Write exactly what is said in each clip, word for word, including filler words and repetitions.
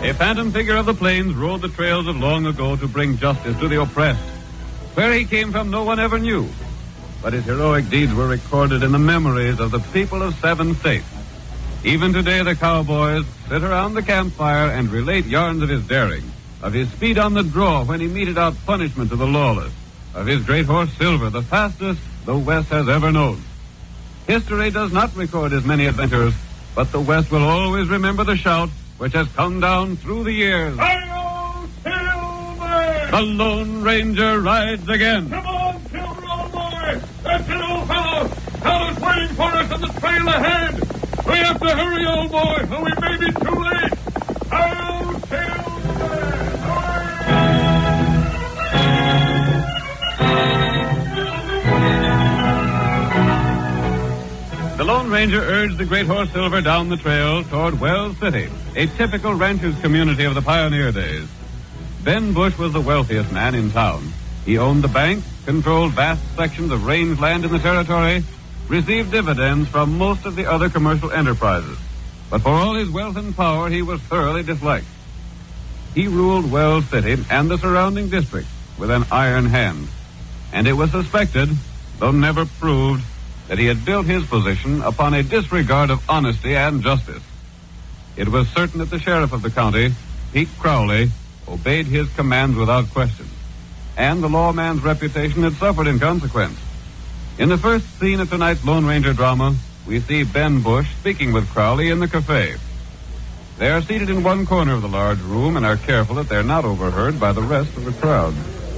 A phantom figure of the plains rode the trails of long ago to bring justice to the oppressed. Where he came from, no one ever knew. But his heroic deeds were recorded in the memories of the people of seven states. Even today, the cowboys sit around the campfire and relate yarns of his daring, of his speed on the draw when he meted out punishment to the lawless, of his great horse Silver, the fastest the West has ever known. History does not record his many adventures, but the West will always remember the shout which has come down through the years. Hi-yo, Silver! The Lone Ranger rides again. Come on, Silver, old boy! That's it, old fellow! Hal is waiting for us on the trail ahead! We have to hurry, old boy, or we may be too late! Hi-yo, Silver! The Lone Ranger urged the great horse Silver down the trail toward Wells City, a typical rancher's community of the pioneer days. Ben Bush was the wealthiest man in town. He owned the bank, controlled vast sections of rangeland in the territory, received dividends from most of the other commercial enterprises. But for all his wealth and power, he was thoroughly disliked. He ruled Wells City and the surrounding districts with an iron hand. And it was suspected, though never proved, that he had built his position upon a disregard of honesty and justice. It was certain that the sheriff of the county, Pete Crowley, obeyed his commands without question, and the lawman's reputation had suffered in consequence. In the first scene of tonight's Lone Ranger drama, we see Ben Bush speaking with Crowley in the cafe. They are seated in one corner of the large room and are careful that they're not overheard by the rest of the crowd.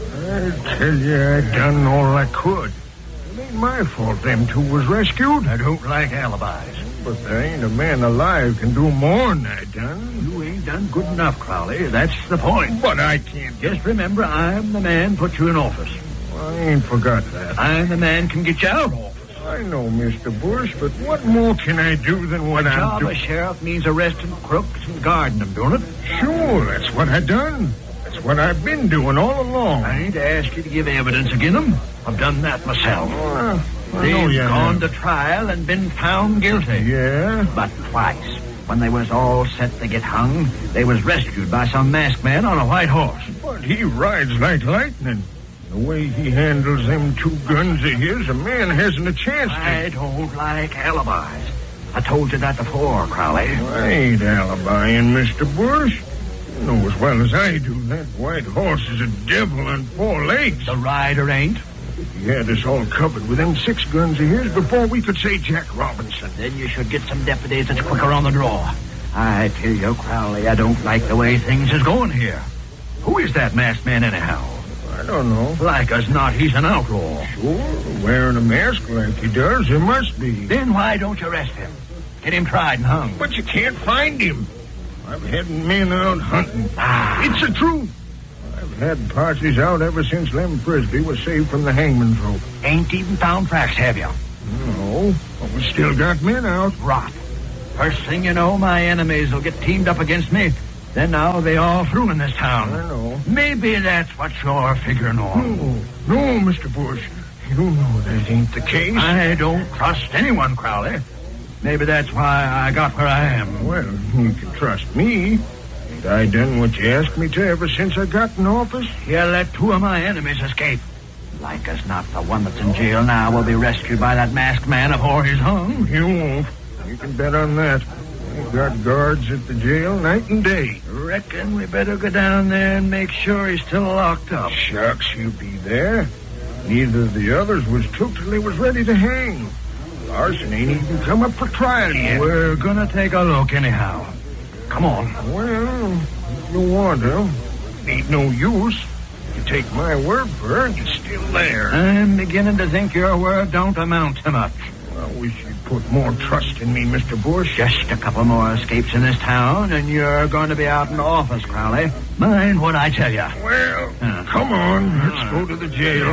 I tell you, I done all I could. It ain't my fault them two was rescued. I don't like alibis. But there ain't a man alive can do more than I done. You ain't done good enough, Crowley. That's the point. But I can't. Just remember, I'm the man put you in office. Well, I ain't forgot that. I'm the man can get you out of office. I know, Mister Bush, but what more can I do than what I'm job doing? of sheriff means arresting crooks and guarding them, don't it? Sure, that's what I done. That's what I've been doing all along. I ain't asked you to give evidence against them. I've done that myself. Uh, I They've know you gone have. to trial and been found guilty. Yeah? But twice. When they was all set to get hung, they was rescued by some masked man on a white horse. But he rides like lightning. The way he handles them two guns of his, a man hasn't a chance to... I don't like alibis. I told you that before, Crowley. I ain't alibiing, Mister Bush. You know as well as I do that white horse is a devil on four legs. The rider ain't. He had us all covered with them six guns of his before we could say Jack Robinson. Then you should get some deputies that's quicker on the draw. I tell you, Crowley, I don't like the way things is going here. Who is that masked man anyhow? I don't know. Like as not, he's an outlaw. Sure, wearing a mask like he does, he must be. Then why don't you arrest him? Get him tried and hung. But you can't find him. I've had men out hunting. Ah. It's the truth. I've had parties out ever since Lem Frisbee was saved from the hangman's rope. Ain't even found tracks, have you? No, but we still got men out. Rot. First thing you know, my enemies will get teamed up against me. Then now they all through in this town. I know. Maybe that's what you're figuring on. No, no, Mister Bush. You know that ain't the case. I don't trust anyone, Crowley. Maybe that's why I got where I am. Well, you can trust me. Ain't I done what you asked me to ever since I got in office? You let two of my enemies escape. Like as not, the one that's in jail now will be rescued by that masked man afore he's hung. You won't. You can bet on that. I've got guards at the jail night and day. Reckon we better go down there and make sure he's still locked up. Shucks, he'll be there. Neither of the others was took till they was ready to hang. Larson ain't even come up for trial yet. We're gonna take a look anyhow. Come on. Well, if you want to. Ain't no use. You take my word for it, it's still there. I'm beginning to think your word don't amount to much. I wish you'd put more trust in me, Mister Bush. Just a couple more escapes in this town, and you're going to be out in office, Crowley. Mind what I tell you. Well, uh, come on. Let's uh, go to the jail.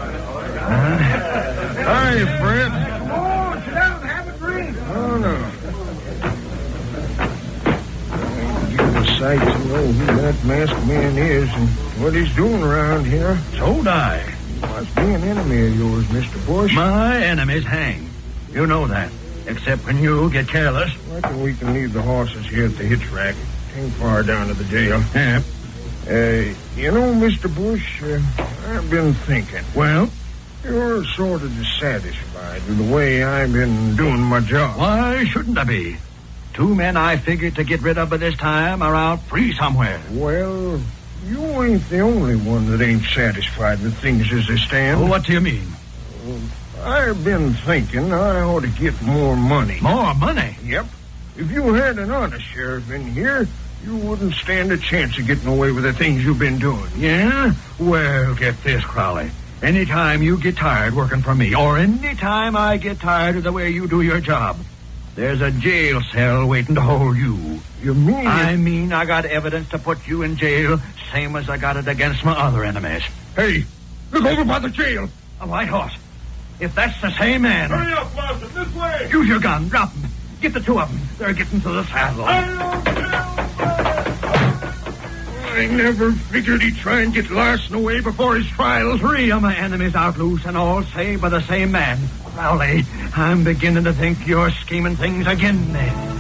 Uh, Hi, Fred. Come on, sit down and have a drink. Oh, no. I'd give a sight to know who that masked man is and what he's doing around here. So'd I. He must be an enemy of yours, Mister Bush. My enemies hang. You know that. Except when you get careless. I reckon we can leave the horses here at the hitch rack. Ain't far down to the jail. Yeah. Uh, you know, Mister Bush, uh, I've been thinking. Well? You're sort of dissatisfied with the way I've been doing my job. Why shouldn't I be? Two men I figured to get rid of by this time are out free somewhere. Well, you ain't the only one that ain't satisfied with things as they stand. Well, what do you mean? I've been thinking I ought to get more money. More money? Yep. If you had an honest sheriff in here, you wouldn't stand a chance of getting away with the things you've been doing. Yeah? Well, get this, Crowley. Anytime you get tired working for me, or anytime I get tired of the way you do your job, there's a jail cell waiting to hold you. You mean... I mean I got evidence to put you in jail, same as I got it against my other enemies. Hey, look over by the jail. A white horse. If that's the same man... Hurry up, Blossom, this way! Use your gun, drop them. Get the two of them. They're getting to the saddle. I'll I never figured he'd try and get Larson away before his trial. Three of my enemies out loose and all saved by the same man. Crowley, I'm beginning to think you're scheming things again.